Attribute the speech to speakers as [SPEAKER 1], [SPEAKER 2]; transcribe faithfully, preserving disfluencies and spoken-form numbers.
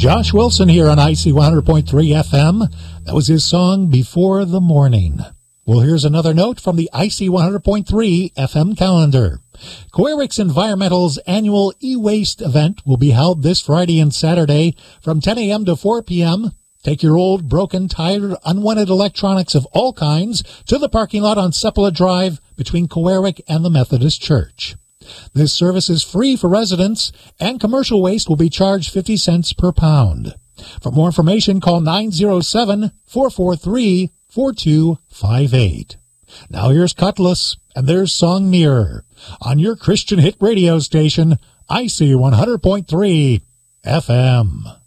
[SPEAKER 1] Josh Wilson here on I C one hundred point three F M. That was his song, Before the Morning. Well, here's another note from the I C one hundred point three F M calendar. Coeurix Environmental's annual e-waste event will be held this Friday and Saturday from ten a.m. to four p.m. Take your old, broken, tired, unwanted electronics of all kinds to the parking lot on Sepulveda Drive between Coeuric and the Methodist Church. This service is free for residents, and commercial waste will be charged fifty cents per pound. For more information, call nine oh seven, four four three, four two five eight. Now here's Cutlass and their song Nearer on your Christian hit radio station, I C one hundred point three F M.